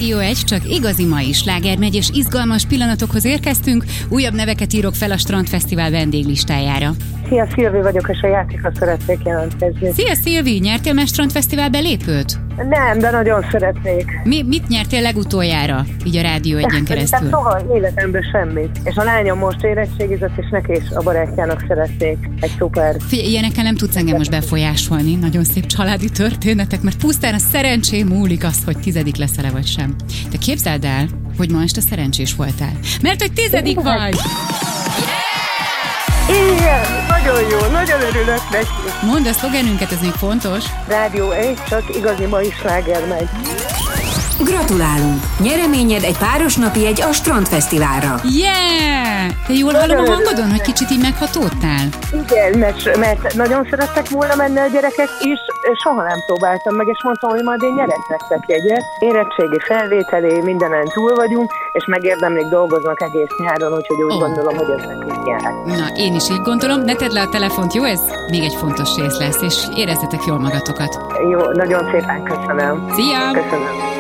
Rádió 1, csak igazi mai slágermegy és izgalmas pillanatokhoz érkeztünk. Újabb neveket írok fel a Strandfesztivál vendéglistájára. Szia, Szilvi vagyok, és a játékra szeretnék jelentkezni. Szia, Szilvi! Nyertél már Strandfesztivál belépőt? Nem, de nagyon szeretnék. Mit nyertél legutoljára, így a Rádió 1-en keresztül? Soha életemben semmit. És a lányom most érettségizett, és neki és a barátjának szeretnék egy szuper... Figyelj, ilyenekkel nem tudsz engem most befolyásolni. Nagyon szép családi történetek, mert pusztán a szerencsém múlik az, hogy 10. leszel-e vagy sem. De képzeld el, hogy ma este szerencsés voltál. Mert hogy 10. vagy! Igen, nagyon jó, nagyon örülök neki. Mondd a szlogenünket, ez még fontos. Rádió 1, csak igazi mai sláger megy. Gratulálunk! Nyereményed egy páros napi egy a Strandfesztiválra. Yeah! Te jól hallom a hangodon, hogy kicsit így meghatódtál? Igen, mert nagyon szerettek volna menni a gyerekek is, soha nem próbáltam meg, és mondtam, hogy majd én nyerek nektek jegyet. Érettségi felvételé, mindenen túl vagyunk, és megérdemlik, dolgoznak egész nyáron, úgyhogy úgy gondolom, hogy ez nekünk jár. Na, én is így gondolom, ne tedd le a telefont, jó? Ez még egy fontos rész lesz, és érezzetek jól magatokat. Jó, nagyon szépen köszönöm. Szia! Köszönöm.